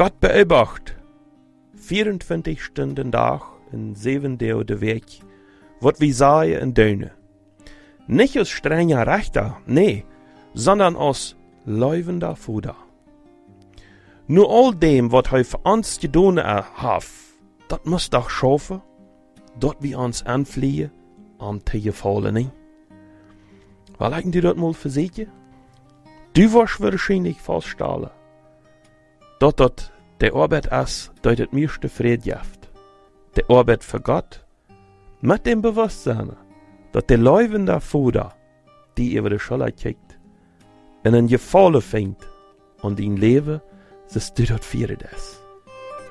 Gott beobacht 24 Stunden Tag in 7 Tage der Weg, wat wir sagen in Döne. Nicht aus strenger Rechter, nee, sondern aus leuvender Fuder. Nur all dem, wat hij für uns gedoen hat, dat muss doch schaffen, dort wir uns anfliehen, am Tegefallen nicht. Was halten du dort mal für sicher? Du wirst wahrscheinlich feststellen, dass dort der Arbeit ist, die das meiste Friede gibt. Der Arbeit für Gott, mit dem Bewusstsein, dass der leuvende Fuder, die über die Schulter kickt, in ein Gefallen fängt und dein Leben, dass du dort feiert ist.